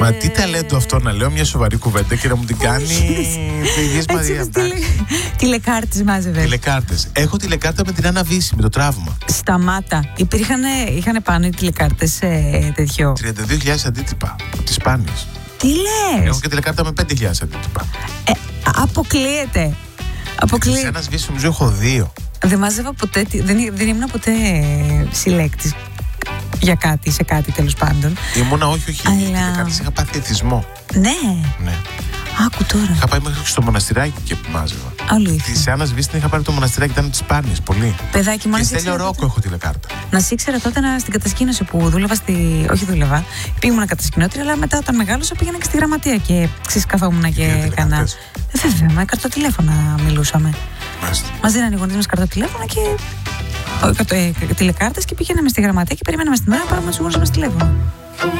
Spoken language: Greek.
Μα τι ταλέντο αυτό να λέω μια σοβαρή κουβέντα και να μου την κάνει πληγίσμα. Τηλεκάρτες μάζευε. Τηλεκάρτες. Έχω τηλεκάρτα με την Άννα Βύση, με το τραύμα. Σταμάτα. Είχαν πάνω οι τηλεκάρτες τέτοιο. 32.000 αντίτυπα από τις σπάνιες. Τι λες? Έχω και τηλεκάρτα με 5.000 αντίτυπα. Αποκλείεται. Σε Άννα Βύση νομίζω έχω 2. Δεν μάζευα ποτέ, δεν ήμουν ποτέ συλλέκτης για κάτι, σε κάτι τέλος πάντων. Ήμουνα όχι, αλλά... τηλεκάρτες, είχα πάθει εθισμό. Ναι. Άκου τώρα. Είχα πάει μέχρι στο μοναστηράκι και μάζευα. Αλήθεια. Τη Άννα Βύση την είχα πάρει το μοναστηράκι, ήταν τις σπάνιες, πολύ. Παιδάκι μου, και Στέλιο Ρόκο έχω τηλεκάρτα. Να σε ήξερα τότε στην κατασκήνωση που δούλευα όχι δούλευα. Πήγαινα κατασκηνώτρια, αλλά μετά όταν μεγάλωσα πήγαινα και στη γραμματεία και καθόμουν και έκανα. Βέβαια, με καρτοτηλέφωνα μιλούσαμε. Μας δίνανε οι γονείς μας καρτοτηλέφωνα και τηλεκάρτες και πηγαίναμε στη γραμματεία και περιμέναμε στην ώρα να πάρουμε τους γονείς μας τηλέφωνο.